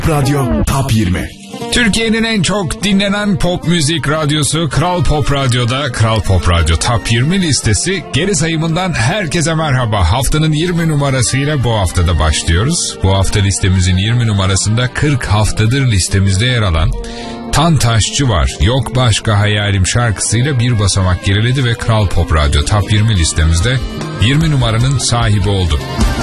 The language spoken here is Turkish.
Radyo Top 20. Türkiye'nin en çok dinlenen pop müzik radyosu Kral Pop Radyo'da Kral Pop Radyo Top 20 listesi geri sayımından herkese merhaba. Haftanın 20 numarasıyla bu haftada başlıyoruz. Bu hafta listemizin 20 numarasında 40 haftadır listemizde yer alan Tantaşçı var. Yok başka hayalim şarkısıyla bir basamak geriledi ve Kral Pop Radyo Top 20 listemizde 20 numaranın sahibi oldu.